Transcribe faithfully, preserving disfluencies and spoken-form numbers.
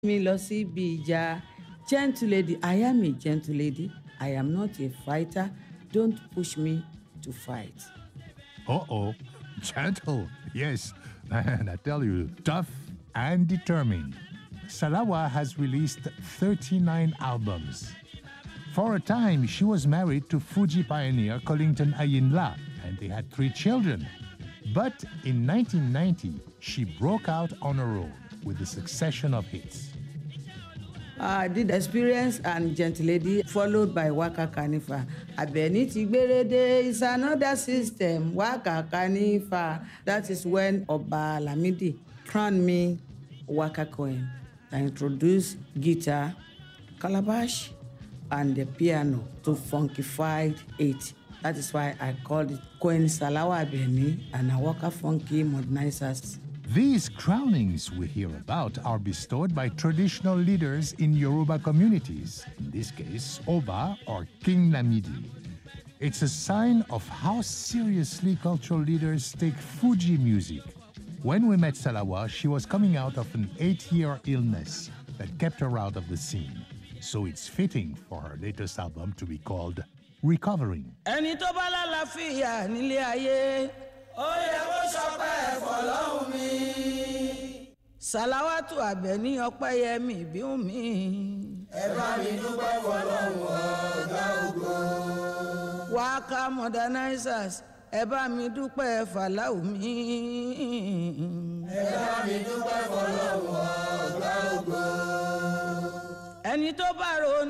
Mi lọ sí ibi ìjà. Gentle lady, I am a gentle lady. I am not a fighter. Don't push me to fight. Uh-oh. Gentle. Yes. And I tell you, tough and determined. Salawa has released thirty-nine albums. For a time, she was married to Fuji pioneer Kollington Ayinla, and they had three children. But in nineteen ninety, she broke out on her own with a succession of hits. I did Experience and Gentle Lady, followed by Waka Kanifa. Abeni Tigberede is another system. Waka Kanifa. That is when Oba Lamidi crowned me Waka Queen. I introduced guitar, calabash, and the piano to funkified it. That is why I called it Queen Salawa Abeni and Waka Funky Modernizers. These crownings we hear about are bestowed by traditional leaders in Yoruba communities, in this case, Oba or King Lamidi. It's a sign of how seriously cultural leaders take Fuji music. When we met Salawa, she was coming out of an eight-year illness that kept her out of the scene. So it's fitting for her latest album to be called Recovering. Ẹni tó bá lálàáfíà nílé ayé, ó yẹ kó ṣọpẹ́ fọ́lọ́run mi. Sàláwátù Àbẹ̀ní Ọpẹ́yẹmí Bíúnmi. Ẹ bá mi dúpẹ́ fọ́lọ́run ọ̀gá ògo. Waka Modernizers, ẹ bá mi dúpẹ́ Fàláù mi. Ẹ bá mi dúpẹ́ fọ́lọ́run ọ̀gá ògo. Ẹni tó bá ronú